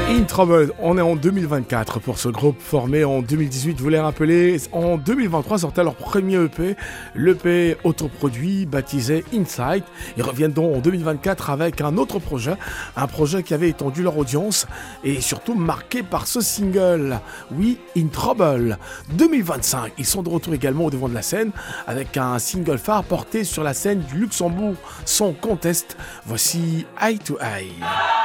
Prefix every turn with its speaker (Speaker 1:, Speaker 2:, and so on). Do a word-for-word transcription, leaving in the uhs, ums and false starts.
Speaker 1: In Trouble, on est en deux mille vingt-quatre pour ce groupe formé en deux mille dix-huit, vous les rappelez, en deux mille vingt-trois sortait leur premier E P, l'E P autoproduit baptisé Inside. Ils reviennent donc en deux mille vingt-quatre avec un autre projet, un projet qui avait étendu leur audience et surtout marqué par ce single, oui, In Trouble. deux mille vingt-cinq, ils sont de retour également au devant de la scène avec un single phare porté sur la scène du Luxembourg Song Contest. Voici Eye to Eye.